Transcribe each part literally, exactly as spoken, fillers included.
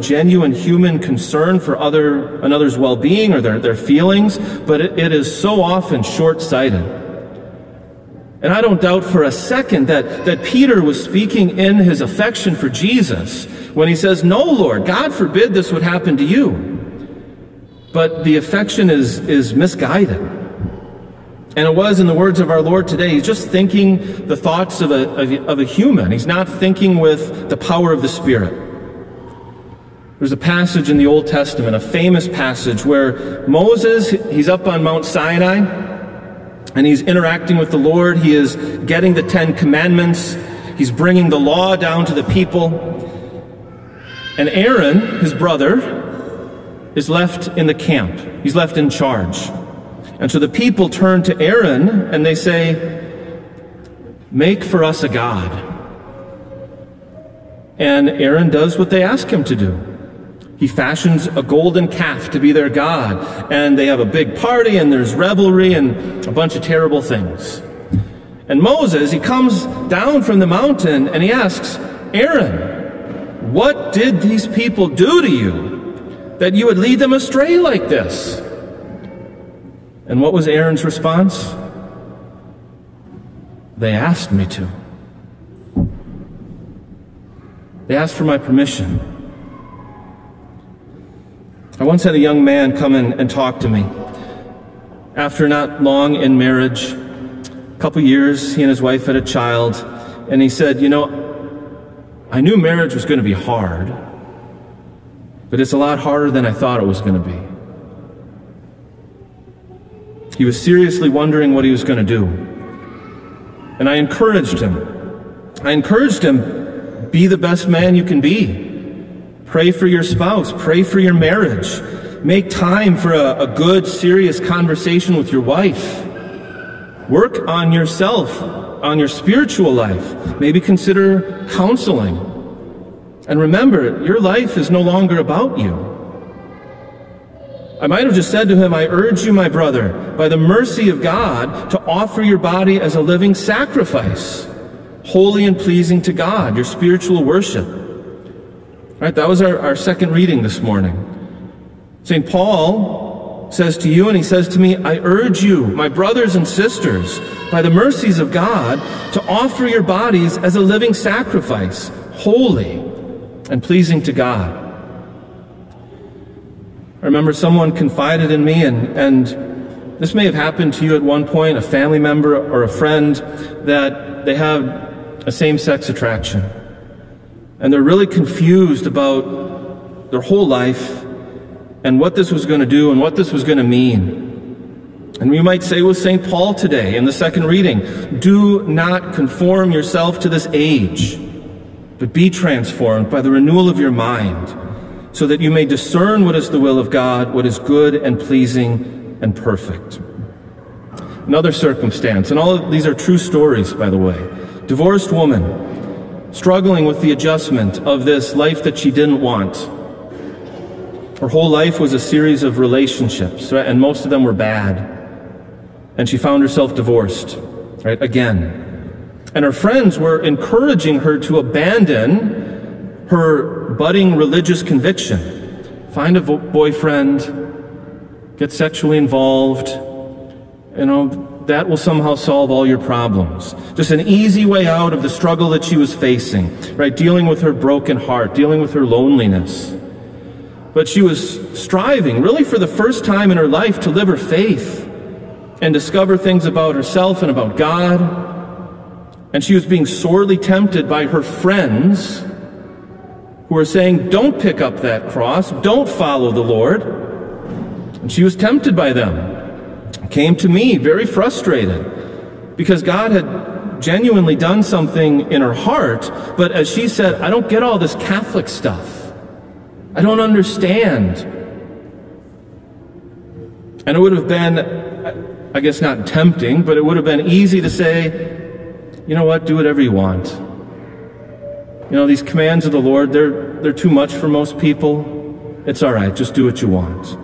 genuine human concern for other another's well-being or their, their feelings, but it, it is so often short-sighted. And I don't doubt for a second that, that Peter was speaking in his affection for Jesus when he says, "No, Lord, God forbid this would happen to you." But the affection is, is misguided. And it was, in the words of our Lord today, he's just thinking the thoughts of a, of, of a human. He's not thinking with the power of the Spirit. There's a passage in the Old Testament, a famous passage, where Moses, he's up on Mount Sinai, and he's interacting with the Lord. He is getting the Ten Commandments. He's bringing the law down to the people. And Aaron, his brother, is left in the camp. He's left in charge. And so the people turn to Aaron and they say, "Make for us a god." And Aaron does what they ask him to do. He fashions a golden calf to be their god. And they have a big party and there's revelry and a bunch of terrible things. And Moses, he comes down from the mountain and he asks, "Aaron, what did these people do to you that you would lead them astray like this?" And what was Aaron's response? "They asked me to. They asked for my permission." I once had a young man come in and talk to me. After not long in marriage, a couple years, he and his wife had a child, and he said, "You know, I knew marriage was going to be hard, but it's a lot harder than I thought it was going to be." He was seriously wondering what he was going to do. And I encouraged him. I encouraged him, be the best man you can be. Pray for your spouse. Pray for your marriage. Make time for a, a good, serious conversation with your wife. Work on yourself, on your spiritual life. Maybe consider counseling. And remember, your life is no longer about you. I might have just said to him, "I urge you, my brother, by the mercy of God, to offer your body as a living sacrifice, holy and pleasing to God," your spiritual worship. Right? That was our, our second reading this morning. Saint Paul says to you and he says to me, "I urge you, my brothers and sisters, by the mercies of God, to offer your bodies as a living sacrifice, holy and pleasing to God." I remember someone confided in me, and, and this may have happened to you at one point, a family member or a friend, that they have a same-sex attraction. And they're really confused about their whole life and what this was going to do and what this was going to mean. And we might say with Saint Paul today in the second reading, "Do not conform yourself to this age, but be transformed by the renewal of your mind, so that you may discern what is the will of God, what is good and pleasing and perfect." Another circumstance, and all of these are true stories, by the way. Divorced woman, struggling with the adjustment of this life that she didn't want. Her whole life was a series of relationships, right? And most of them were bad. And she found herself divorced, right, again. And her friends were encouraging her to abandon her budding religious conviction. Find a vo- boyfriend, get sexually involved, you know, that will somehow solve all your problems. Just an easy way out of the struggle that she was facing, right? Dealing with her broken heart, dealing with her loneliness. But she was striving, really for the first time in her life, to live her faith and discover things about herself and about God. And she was being sorely tempted by her friends who were saying, "Don't pick up that cross, don't follow the Lord." And she was tempted by them. Came to me very frustrated because God had genuinely done something in her heart, but as she said, "I don't get all this Catholic stuff. I don't understand." And it would have been, I guess not tempting, but it would have been easy to say, "You know what, do whatever you want. You know, these commands of the Lord, they're, they're too much for most people. It's all right, just do what you want."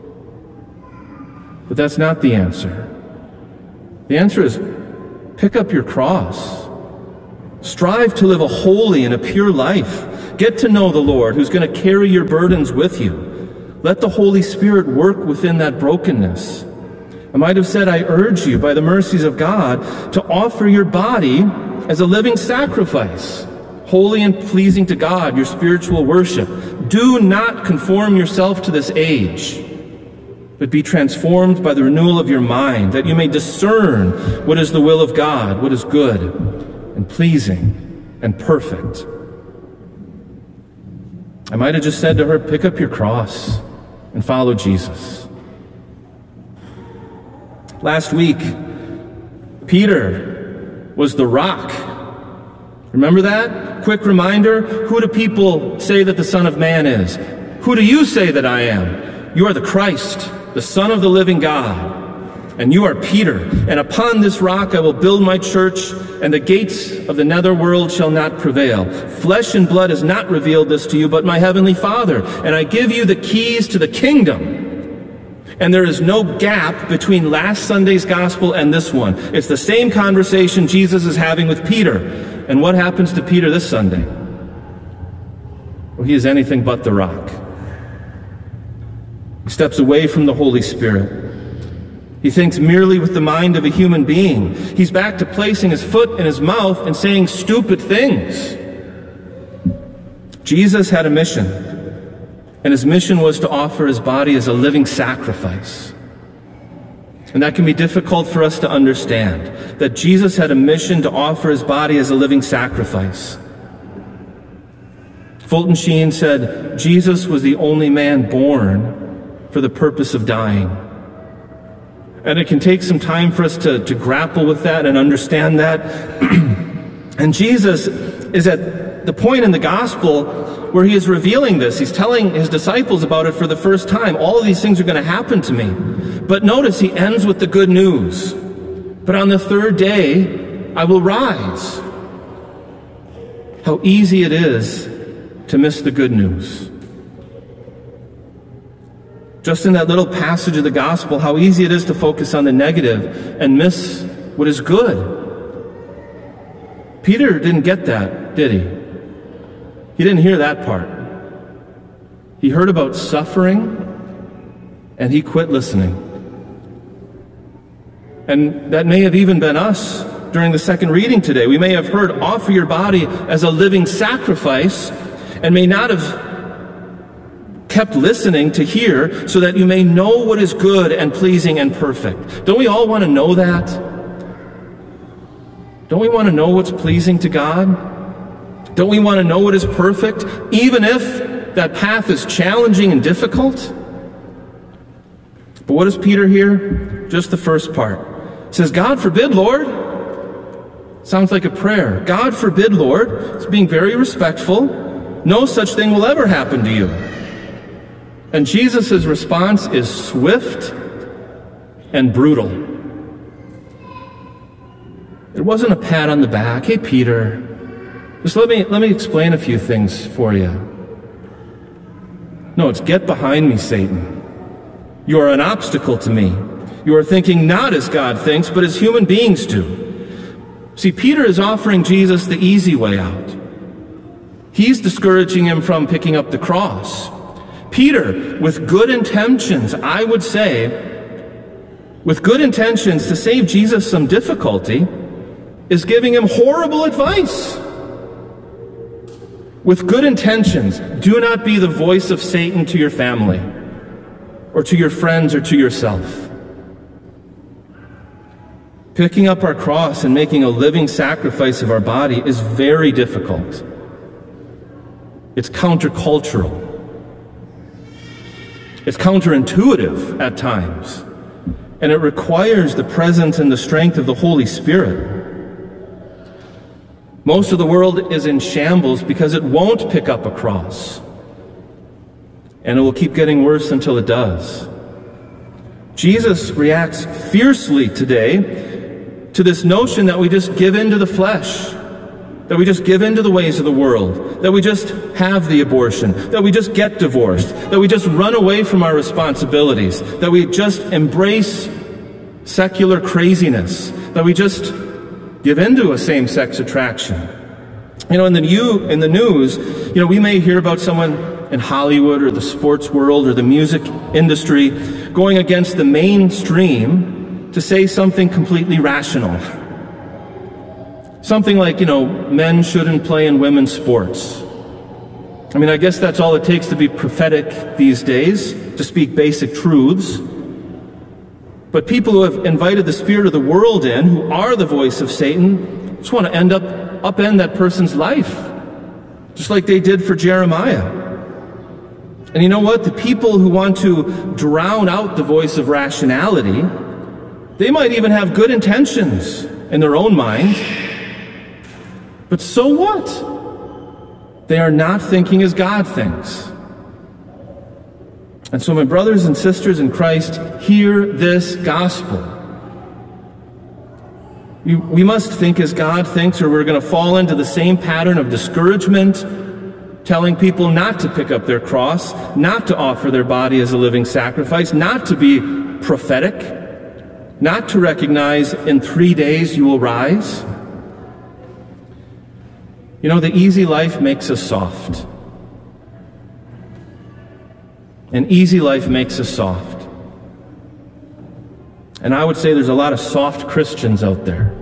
But that's not the answer. The answer is, pick up your cross. Strive to live a holy and a pure life. Get to know the Lord, who's going to carry your burdens with you. Let the Holy Spirit work within that brokenness. I might have said, I urge you, by the mercies of God, to offer your body as a living sacrifice, holy and pleasing to God, your spiritual worship. Do not conform yourself to this age, but be transformed by the renewal of your mind, that you may discern what is the will of God, what is good and pleasing and perfect. I might have just said to her, pick up your cross and follow Jesus. Last week, Peter was the rock. Remember that? Quick reminder, who do people say that the Son of Man is? Who do you say that I am? You are the Christ, the Son of the living God. And you are Peter. And upon this rock I will build my church, and the gates of the netherworld shall not prevail. Flesh and blood has not revealed this to you, but my heavenly Father. And I give you the keys to the kingdom. And there is no gap between last Sunday's gospel and this one. It's the same conversation Jesus is having with Peter. And what happens to Peter this Sunday? Well, he is anything but the rock. He steps away from the Holy Spirit. He thinks merely with the mind of a human being. He's back to placing his foot in his mouth and saying stupid things. Jesus had a mission. And his mission was to offer his body as a living sacrifice. And that can be difficult for us to understand, that Jesus had a mission to offer his body as a living sacrifice. Fulton Sheen said, Jesus was the only man born for the purpose of dying. And it can take some time for us to, to grapple with that and understand that. And Jesus is at the point in the gospel where he is revealing this. He's telling his disciples about it for the first time. All of these things are going to happen to me. But notice he ends with the good news. But on the third day, I will rise. How easy it is to miss the good news. Just in that little passage of the gospel, how easy it is to focus on the negative and miss what is good. Peter didn't get that, did he? He didn't hear that part. He heard about suffering, and he quit listening. And that may have even been us during the second reading today. We may have heard, offer your body as a living sacrifice, and may not have kept listening to hear, so that you may know what is good and pleasing and perfect. Don't we all want to know that? Don't we want to know what's pleasing to God? Don't we want to know what is perfect, even if that path is challenging and difficult? But what does Peter hear? Just the first part. It says, God forbid, Lord. Sounds like a prayer. God forbid, Lord. It's being very respectful. No such thing will ever happen to you. And Jesus' response is swift and brutal. It wasn't a pat on the back. Hey, Peter, just let me, let me explain a few things for you. No, it's get behind me, Satan. You are an obstacle to me. You are thinking not as God thinks, but as human beings do. See, Peter is offering Jesus the easy way out. He's discouraging him from picking up the cross. Peter, with good intentions, I would say, with good intentions to save Jesus some difficulty, is giving him horrible advice. With good intentions, do not be the voice of Satan to your family, or to your friends, or to yourself. Picking up our cross and making a living sacrifice of our body is very difficult. It's countercultural. It's counterintuitive at times. And it requires the presence and the strength of the Holy Spirit. Most of the world is in shambles because it won't pick up a cross. And it will keep getting worse until it does. Jesus reacts fiercely today to this notion that we just give in to the flesh, that we just give in to the ways of the world, that we just have the abortion, that we just get divorced, that we just run away from our responsibilities, that we just embrace secular craziness, that we just give in to a same-sex attraction. You know, in the, new, in the news, you know, we may hear about someone in Hollywood or the sports world or the music industry going against the mainstream to say something completely rational. Something like, you know, men shouldn't play in women's sports. I mean, I guess that's all it takes to be prophetic these days, to speak basic truths. But people who have invited the spirit of the world in, who are the voice of Satan, just want to end up upend that person's life, just like they did for Jeremiah. And you know what? The people who want to drown out the voice of rationality, they might even have good intentions in their own mind. But so what? They are not thinking as God thinks. And so, my brothers and sisters in Christ, hear this gospel. We must think as God thinks, or we're going to fall into the same pattern of discouragement, telling people not to pick up their cross, not to offer their body as a living sacrifice, not to be prophetic, not to recognize in three days you will rise. You know, the easy life makes us soft. An easy life makes us soft. And I would say there's a lot of soft Christians out there.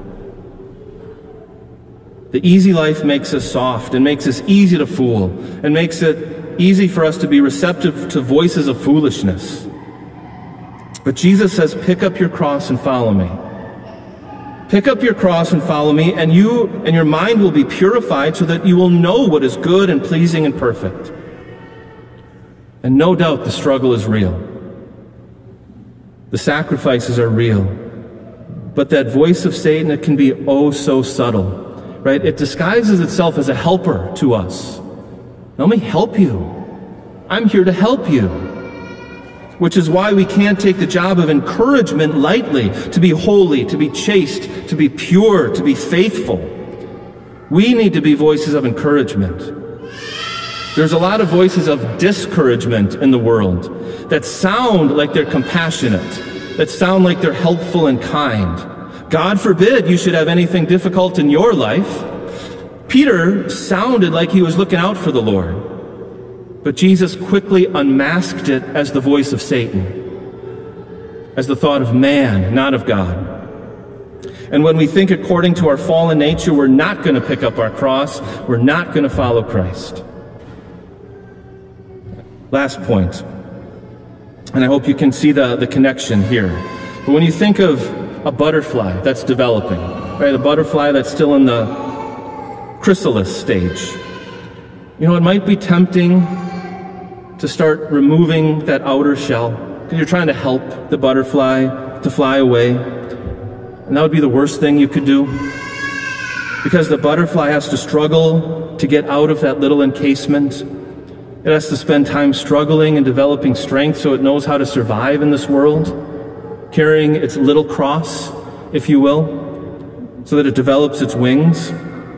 The easy life makes us soft and makes us easy to fool and makes it easy for us to be receptive to voices of foolishness. But Jesus says, pick up your cross and follow me. Pick up your cross and follow me, and you and your mind will be purified so that you will know what is good and pleasing and perfect. And no doubt the struggle is real. The sacrifices are real. But that voice of Satan, it can be oh so subtle, right? It disguises itself as a helper to us. Let me help you. I'm here to help you. Which is why we can't take the job of encouragement lightly, to be holy, to be chaste, to be pure, to be faithful. We need to be voices of encouragement. There's a lot of voices of discouragement in the world that sound like they're compassionate, that sound like they're helpful and kind. God forbid you should have anything difficult in your life. Peter sounded like he was looking out for the Lord, but Jesus quickly unmasked it as the voice of Satan, as the thought of man, not of God. And when we think according to our fallen nature, we're not going to pick up our cross, we're not going to follow Christ. Last point, and I hope you can see the, the connection here. But when you think of a butterfly that's developing, right, a butterfly that's still in the chrysalis stage, you know, it might be tempting to start removing that outer shell because you're trying to help the butterfly to fly away. And that would be the worst thing you could do, because the butterfly has to struggle to get out of that little encasement. It has to spend time struggling and developing strength so it knows how to survive in this world, carrying its little cross, if you will, so that it develops its wings.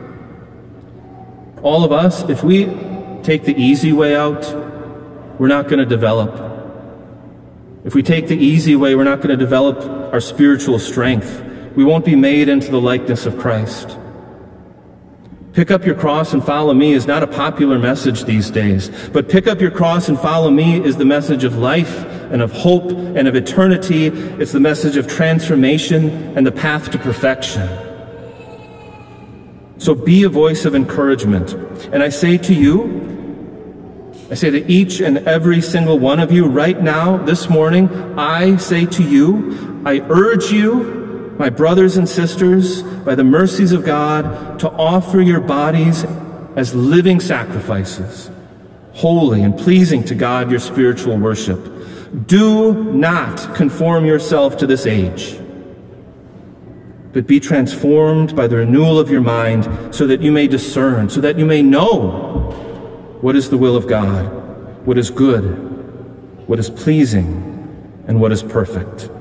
All of us, if we take the easy way out, we're not going to develop. If we take the easy way, we're not going to develop our spiritual strength. We won't be made into the likeness of Christ. Pick up your cross and follow me is not a popular message these days, but pick up your cross and follow me is the message of life and of hope and of eternity. It's the message of transformation and the path to perfection. So be a voice of encouragement. And I say to you, I say to each and every single one of you right now, this morning, I say to you, I urge you, my brothers and sisters, by the mercies of God, to offer your bodies as living sacrifices, holy and pleasing to God, your spiritual worship. Do not conform yourself to this age, but be transformed by the renewal of your mind, so that you may discern, so that you may know what is the will of God, what is good, what is pleasing, and what is perfect.